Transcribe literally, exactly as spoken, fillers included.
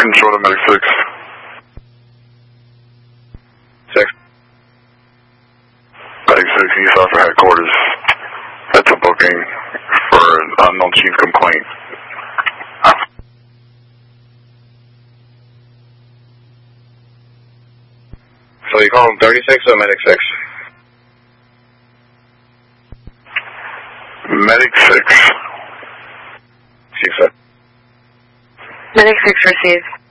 Control to Medic six. six. Medic six, East Alpha headquarters. That's a booking for an unknown chief complaint. So you call him thirty-six or Medic six? Medic six. Chief said. Medic six received.